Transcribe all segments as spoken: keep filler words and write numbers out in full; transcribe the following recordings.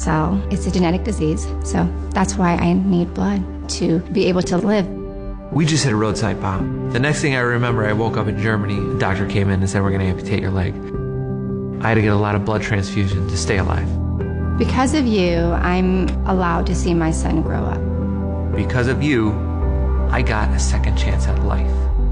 cell. It's a genetic disease, so that's why I need blood to be able to live. We just hit a roadside bomb. The next thing I remember, I woke up in Germany. A doctor came in and said, we're going to amputate your leg. I had to get a lot of blood transfusion to stay alive. Because of you, I'm allowed to see my son grow up. Because of you, I got a second chance at life.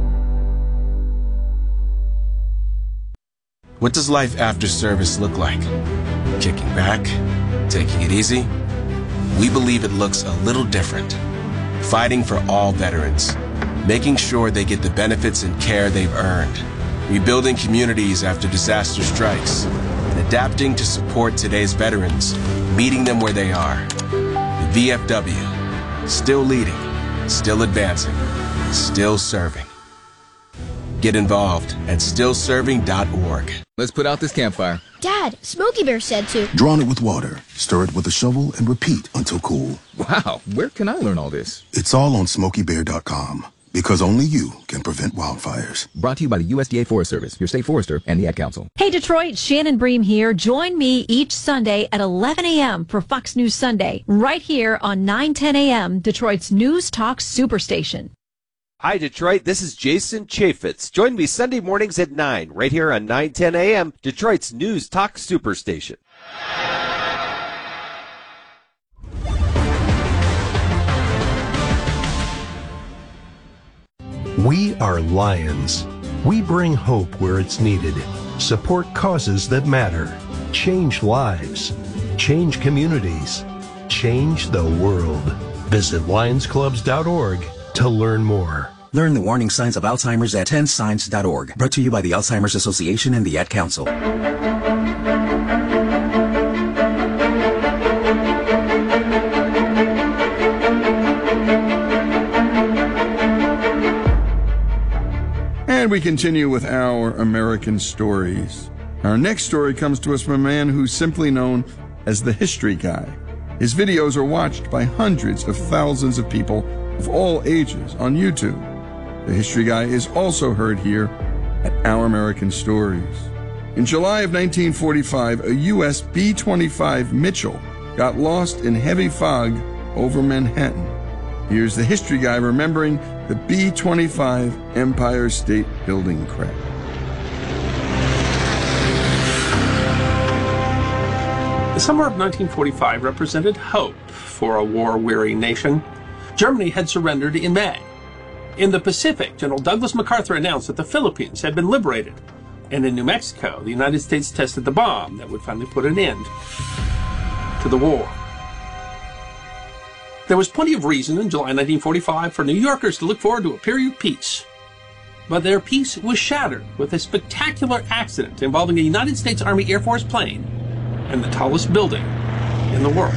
What does life after service look like? Kicking back? Taking it easy? We believe it looks a little different. Fighting for all veterans. Making sure they get the benefits and care they've earned. Rebuilding communities after disaster strikes. And adapting to support today's veterans. Meeting them where they are. The V F W. Still leading. Still advancing. Still serving. Get involved at still serving dot org. Let's put out this campfire. Dad, Smokey Bear said to. Drawn it with water, stir it with a shovel, and repeat until cool. Wow, where can I learn all this? It's all on Smokey Bear dot com, because only you can prevent wildfires. Brought to you by the U S D A Forest Service, your state forester, and the Ad Council. Hey Detroit, Shannon Bream here. Join me each Sunday at eleven a.m. for Fox News Sunday, right here on nine ten a.m., Detroit's News Talk Superstation. Hi, Detroit. This is Jason Chaffetz. Join me Sunday mornings at nine, right here on nine ten a.m., Detroit's News Talk Superstation. We are Lions. We bring hope where it's needed, support causes that matter, change lives, change communities, change the world. Visit lions clubs dot org to learn more. Learn the warning signs of Alzheimer's at ten signs dot org. Brought to you by the Alzheimer's Association and the Ad Council. And we continue with our American stories. Our next story comes to us from a man who's simply known as the History Guy. His videos are watched by hundreds of thousands of people of all ages on YouTube. The History Guy is also heard here at Our American Stories. In July of nineteen forty-five, a U S B twenty-five Mitchell got lost in heavy fog over Manhattan. Here's the History Guy remembering the B twenty-five Empire State Building crash. The summer of nineteen forty-five represented hope for a war-weary nation. Germany had surrendered in May. In the Pacific, General Douglas MacArthur announced that the Philippines had been liberated. And in New Mexico, the United States tested the bomb that would finally put an end to the war. There was plenty of reason in July nineteen forty-five for New Yorkers to look forward to a period of peace. But their peace was shattered with a spectacular accident involving a United States Army Air Force plane and the tallest building in the world.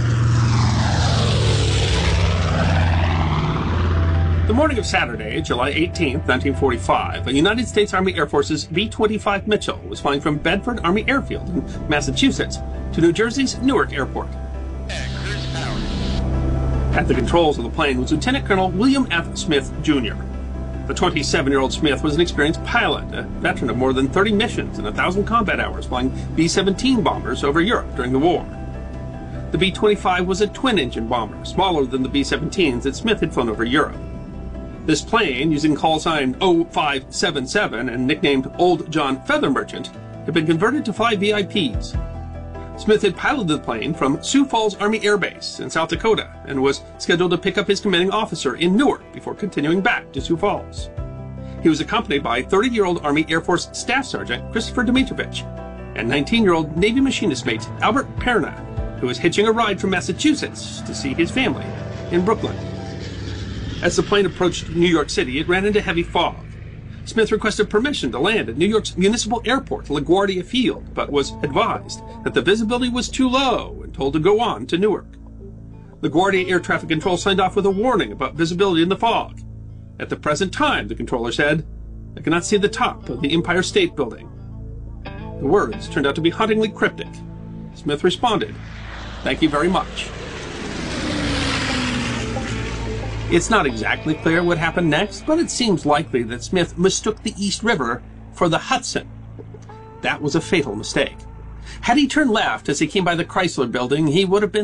The morning of Saturday, July eighteenth, nineteen forty-five, a United States Army Air Force's B twenty-five Mitchell was flying from Bedford Army Airfield in Massachusetts to New Jersey's Newark Airport. At the controls of the plane was Lieutenant Colonel William F. Smith, Junior The twenty-seven-year-old Smith was an experienced pilot, a veteran of more than thirty missions and one thousand combat hours flying B seventeen bombers over Europe during the war. The B twenty-five was a twin-engine bomber, smaller than the B seventeens that Smith had flown over Europe. This plane, using call sign oh five seven seven and nicknamed Old John Feather Merchant, had been converted to fly V I Ps. Smith had piloted the plane from Sioux Falls Army Air Base in South Dakota and was scheduled to pick up his commanding officer in Newark before continuing back to Sioux Falls. He was accompanied by thirty-year-old Army Air Force Staff Sergeant Christopher Dimitrovich and nineteen-year-old Navy machinist mate Albert Perna, who was hitching a ride from Massachusetts to see his family in Brooklyn. As the plane approached New York City, it ran into heavy fog. Smith requested permission to land at New York's municipal airport, LaGuardia Field, but was advised that the visibility was too low and told to go on to Newark. LaGuardia Air Traffic Control signed off with a warning about visibility in the fog. At the present time, the controller said, "I cannot see the top of the Empire State Building." The words turned out to be hauntingly cryptic. Smith responded, "Thank you very much." It's not exactly clear what happened next, but it seems likely that Smith mistook the East River for the Hudson. That was a fatal mistake. Had he turned left as he came by the Chrysler Building, he would have been